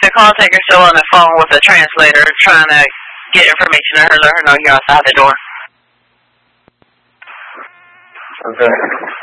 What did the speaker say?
the call taker's still on the phone with the translator trying to get information to her, let her know you're outside the door. Okay.